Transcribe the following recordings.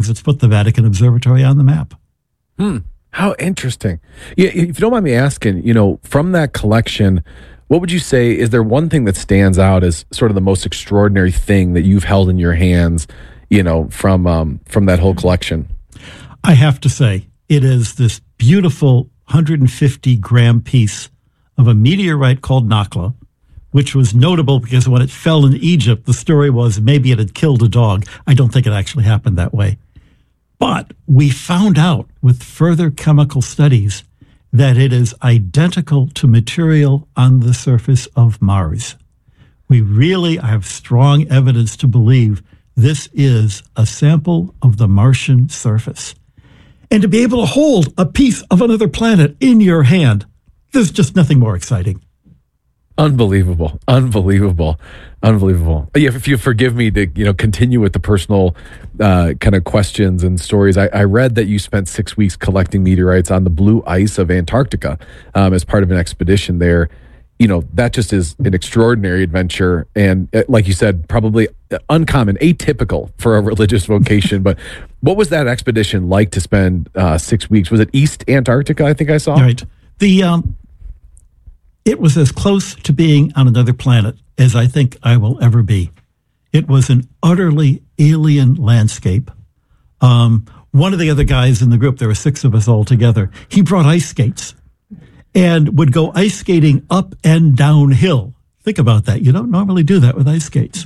It's put the Vatican Observatory on the map. How interesting. Yeah, if you don't mind me asking, from that collection, what would you say, is there one thing that stands out as sort of the most extraordinary thing that you've held in your hands, from that whole collection? I have to say, it is this beautiful 150-gram piece of a meteorite called Nakhla, which was notable because when it fell in Egypt, the story was maybe it had killed a dog. I don't think it actually happened that way. But we found out with further chemical studies that it is identical to material on the surface of Mars. We really have strong evidence to believe this is a sample of the Martian surface. And to be able to hold a piece of another planet in your hand, there's just nothing more exciting. Unbelievable. Yeah, if you forgive me to continue with the personal kind of questions and stories, I read that you spent 6 weeks collecting meteorites on the blue ice of Antarctica as part of an expedition there. That just is an extraordinary adventure, and like you said, probably uncommon, atypical for a religious vocation. But what was that expedition like to spend 6 weeks? Was it East Antarctica, I think I saw? Right. It was as close to being on another planet as I think I will ever be. It was an utterly alien landscape. One of the other guys in the group, there were 6 of us all together, he brought ice skates and would go ice skating up and downhill. Think about that. You don't normally do that with ice skates.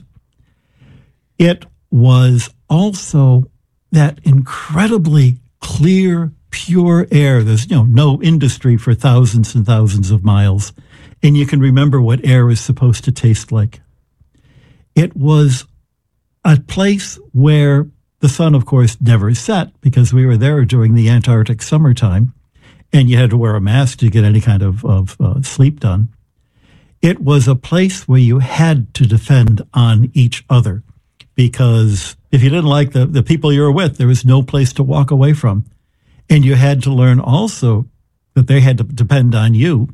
It was also that incredibly clear, pure air. There's no industry for thousands and thousands of miles, and you can remember what air is supposed to taste like. It was a place where the sun, of course, never set because we were there during the Antarctic summertime, and you had to wear a mask to get any kind of sleep done. It was a place where you had to depend on each other because if you didn't like the people you were with, there was no place to walk away from. And you had to learn also that they had to depend on you.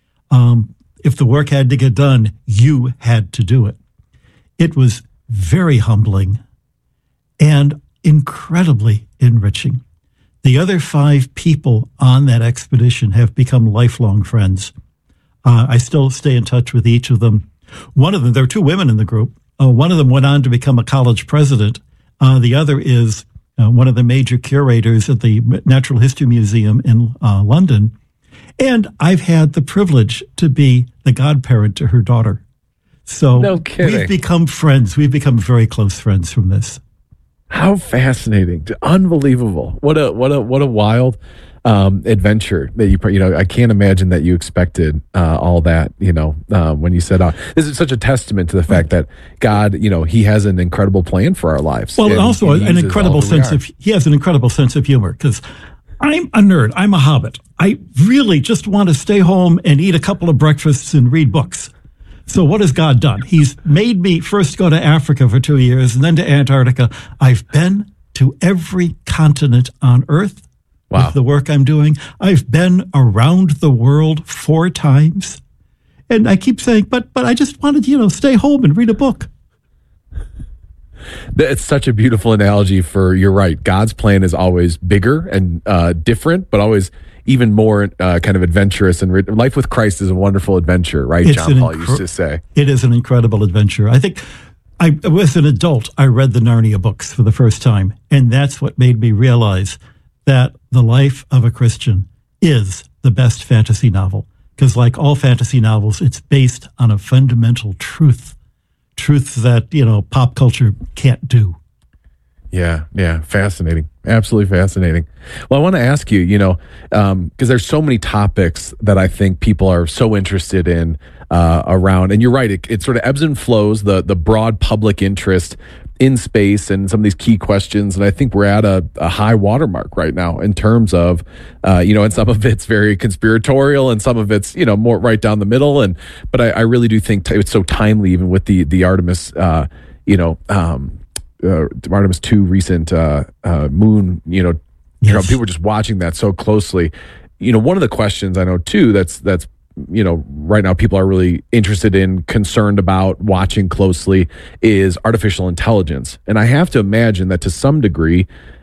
If the work had to get done, you had to do it. It was very humbling and incredibly enriching. The other 5 people on that expedition have become lifelong friends. I still stay in touch with each of them. One of them, there were 2 women in the group. One of them went on to become a college president. The other is one of the major curators at the Natural History Museum in London. And I've had the privilege to be the godparent to her daughter. So no kidding. We've become friends. We've become very close friends from this. How fascinating. Unbelievable. What a wild adventure that you I can't imagine that you expected all that, when you set out. This is such a testament to the fact that God, he has an incredible plan for our lives. Well, and also an incredible he has an incredible sense of humor because I'm a nerd. I'm a hobbit. I really just want to stay home and eat a couple of breakfasts and read books. So what has God done? He's made me first go to Africa for 2 years and then to Antarctica. I've been to every continent on Earth. Wow. With the work I'm doing. I've been around the world 4 times. And I keep saying, but I just wanted, stay home and read a book. It's such a beautiful analogy for, you're right, God's plan is always bigger and different, but always even more kind of adventurous. And life with Christ is a wonderful adventure, right? John Paul used to say. It is an incredible adventure. I think as an adult, I read the Narnia books for the first time. And that's what made me realize that the life of a Christian is the best fantasy novel. Because like all fantasy novels, it's based on a fundamental truth that, pop culture can't do. Yeah. Fascinating. Absolutely fascinating. Well, I want to ask you, because there's so many topics that I think people are so interested in around, and you're right, it sort of ebbs and flows, the broad public interest in space and some of these key questions. And I think we're at a high watermark right now in terms of, and some of it's very conspiratorial and some of it's, more right down the middle. But I really do think it's so timely, even with the Artemis, Artemis 2 recent moon, Yes. People are just watching that so closely. One of the questions I know too that's right now people are really interested in, concerned about, watching closely is artificial intelligence. And I have to imagine that to some degree,